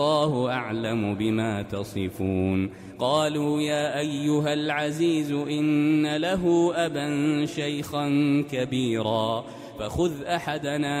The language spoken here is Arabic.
الله أعلم بما تصفون. قالوا يا أيها العزيز إن له أبا شيخا كبيرا فخذ أحدنا